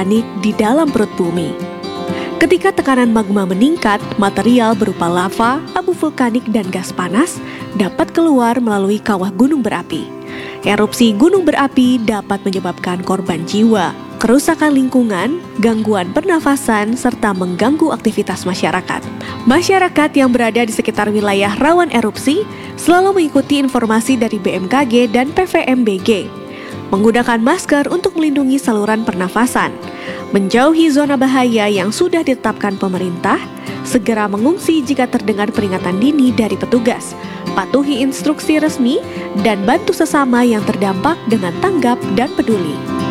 vulkanik di dalam perut bumi. Ketika tekanan magma meningkat, material berupa lava, abu vulkanik, dan gas panas dapat keluar melalui kawah gunung berapi. Erupsi gunung berapi dapat menyebabkan korban jiwa, kerusakan lingkungan, gangguan pernafasan, serta mengganggu aktivitas masyarakat. Masyarakat yang berada di sekitar wilayah rawan erupsi selalu mengikuti informasi dari BMKG dan PVMBG, menggunakan masker untuk melindungi saluran pernafasan, menjauhi zona bahaya yang sudah ditetapkan pemerintah, segera mengungsi jika terdengar peringatan dini dari petugas, patuhi instruksi resmi, dan bantu sesama yang terdampak dengan tanggap dan peduli.